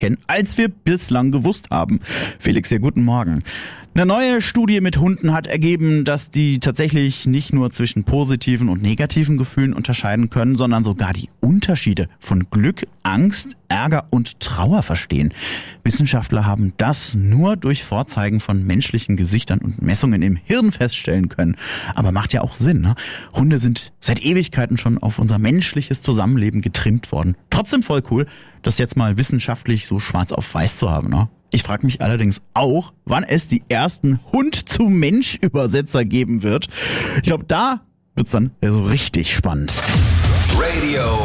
kennen, als wir bislang gewusst haben. Felix, hier, guten Morgen. Eine neue Studie mit Hunden hat ergeben, dass die tatsächlich nicht nur zwischen positiven und negativen Gefühlen unterscheiden können, sondern sogar die Unterschiede von Glück, Angst, Ärger und Trauer verstehen. Wissenschaftler haben das nur durch Vorzeigen von menschlichen Gesichtern und Messungen im Hirn feststellen können. Aber macht ja auch Sinn, ne? Hunde sind seit Ewigkeiten schon auf unser menschliches Zusammenleben getrimmt worden. Trotzdem voll cool, das jetzt mal wissenschaftlich so schwarz auf weiß zu haben, ne? Ich frage mich allerdings auch, wann es die ersten Hund-zu-Mensch-Übersetzer geben wird. Ich glaube, da wird's dann so richtig spannend. Radio